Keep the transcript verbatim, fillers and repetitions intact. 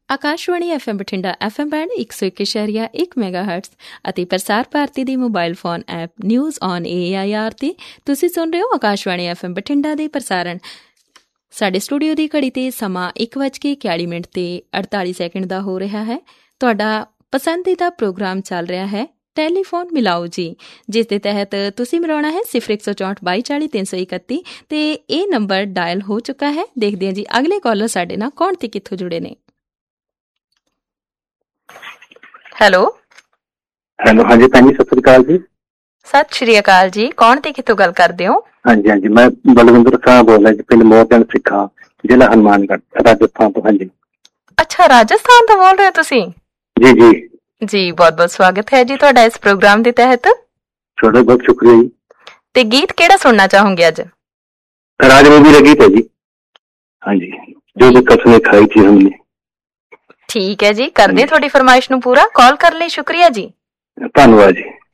Akashvani F M Bathinda F M band ਇੱਕ ਸੌ ਇੱਕ ਇਸ਼ਾਰੀਆ ਇੱਕ ਮੈਗਾ ਹਰਟਸ ਅਤੇ ਪ੍ਰਸਾਰ ਭਾਰਤੀ ਦੀ mobile phone app news on A I R 'ਤੇ ਤੁਸੀਂ ਸੁਣ ਰਹੇ ਹੋ ਆਕਾਸ਼ਵਾਣੀ ਐਫ ਐਮ ਬਠਿੰਡਾ ਦੇ ਪ੍ਰਸਾਰਣ। ਸਾਡੇ ਸਟੂਡੀਓ ਦੀ ਘੜੀ 'ਤੇ ਸਮਾਂ ਇੱਕ ਵੱਜ ਕੇ ਇਕਤਾਲੀ ਮਿੰਟ ਅਤੇ ਅੜਤਾਲੀ ਸੈਕਿੰਡ ਦਾ ਹੋ ਰਿਹਾ ਹੈ। ਤੁਹਾਡਾ ਪਸੰਦੀਦਾ ਪ੍ਰੋਗਰਾਮ ਚੱਲ ਰਿਹਾ ਹੈ ਟੈਲੀਫੋਨ ਮਿਲਾਓ ਜੀ, ਜਿਸ ਦੇ ਤਹਿਤ ਤੁਸੀਂ ਮਿਲਾਉਣਾ ਹੈ ਸਿਫਰ ਇੱਕ ਸੌ ਚੌਂਹਠ ਬਾਈ ਚਾਲੀ ਤਿੰਨ ਸੌ ਇਕੱਤੀ ਅਤੇ ਇਹ ਨੰਬਰ ਡਾਇਲ ਹੋ ਚੁੱਕਾ ਹੈ। ਦੇਖਦੇ ਹਾਂ ਜੀ ਅਗਲੇ ਕਾਲਰ ਸਾਡੇ ਨਾਲ ਕੌਣ ਤੇ ਕਿੱਥੋਂ ਜੁੜੇ ਨੇ। ਹੈਲੋ ਹੈਲੋ ਹਾਂਜੀ ਭੈਣ ਜੀ, ਸਤਿ ਸ੍ਰੀ ਅਕਾਲ ਜੀ। ਸਤਿ ਸ਼੍ਰੀ ਅਕਾਲ ਜੀ, ਕੌਣ ਤੇ ਕਿੱਥੋਂ ਗੱਲ ਕਰਦੇ ਹੋ? ਹਾਂਜੀ ਹਾਂਜੀ, ਮੈਂ ਬਲਵਿੰਦਰ ਸਿੰਘ ਬੋਲ ਰਿਹਾ ਜੀ, ਪਿੰਡ ਮੋਰਜਨ ਸਿੱਖਾਂ, ਜ਼ਿਲ੍ਹਾ ਹਨੂੰਮਾਨਗੜ੍ਹ, ਰਾਜਸਥਾਨ ਤੋਂ। ਹਾਂਜੀ। ਅੱਛਾ, ਰਾਜਸਥਾਨ ਤੋਂ ਬੋਲ ਰਹੇ ਹੋ ਤੁਸੀਂ? ਜੀ ਜੀ ਜੀ, ਬਹੁਤ ਬਹੁਤ ਸਵਾਗਤ ਹੈ ਜੀ ਤੁਹਾਡਾ ਇਸ ਪ੍ਰੋਗਰਾਮ ਦੇ ਤਹਿਤ। ਤੁਹਾਡਾ ਬਹੁਤ ਸ਼ੁਕਰੀਆ ਜੀ। ਤੇ ਗੀਤ ਕਿਹੜਾ ਸੁਣਨਾ ਚਾਹੋਗੇ ਅੱਜ? ਰਾਜ ਮੂਵੀ ਦਾ ਗੀਤ ਹੈ ਜੀ। ਹਾਂਜੀ, ਜੋ ਵੀ ਕਸਮੇ ਖਾਈ ਥੀ ਹਮਨੇ। ਠੀਕ ਹੈ ਜੀ, ਕਰਦੇ ਤੁਹਾਡੀ ਫਰਮਾਇਸ਼ ਨੂੰ ਪੂਰਾ। ਕਾਲ ਕਰਨ ਲਈ ਸ਼ੁਕਰੀਆ ਜੀ। ਧੰਨਵਾਦ ਜੀ।